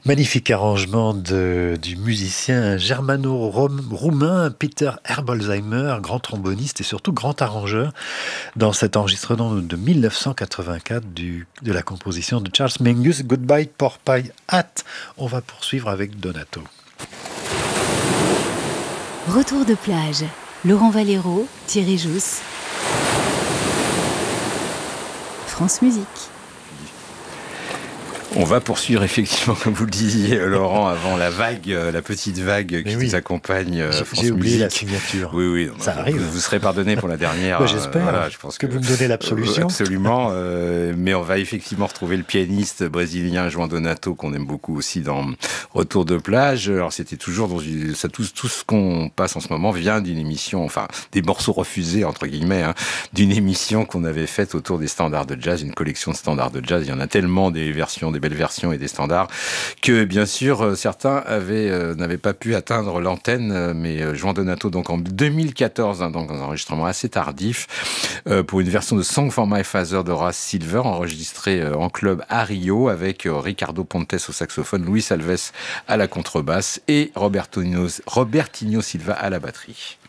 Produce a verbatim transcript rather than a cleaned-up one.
Magnifique arrangement de, du musicien germano-roumain Peter Herbolzheimer, grand tromboniste et surtout grand arrangeur, dans cet enregistrement de mille neuf cent quatre-vingt-quatre du, de la composition de Charles Mingus, Goodbye Porcupine Hat. On va poursuivre avec Donato. Retour de plage. Laurent Valero, Thierry Jousse. France Musique. On va poursuivre effectivement, comme vous le disiez, Laurent, avant la vague, la petite vague qui oui. nous accompagne. J'ai, France j'ai oublié Musique. La signature. Oui, oui. Ça vous, arrive. Vous serez pardonné pour la dernière. Ouais, j'espère. Euh, voilà, je pense que, que vous me donnez l'absolution. Euh, absolument. euh, mais on va effectivement retrouver le pianiste brésilien João Donato, qu'on aime beaucoup aussi dans Retour de plage. Alors c'était toujours dans une, ça, tout, tout ce qu'on passe en ce moment vient d'une émission, enfin des morceaux refusés entre guillemets, hein, d'une émission qu'on avait faite autour des standards de jazz, une collection de standards de jazz. Il y en a tellement, des versions, des belles versions et des standards. Que bien sûr certains avaient, euh, n'avaient pas pu atteindre l'antenne, mais euh, João Donato donc en deux mille quatorze, hein, donc un enregistrement assez tardif euh, pour une version de Song for My Father d'Horace Silver enregistrée euh, en club à Rio avec euh, Ricardo Pontes au saxophone, Luis Alves à la contrebasse et Robertinho, Robertinho Silva à la batterie.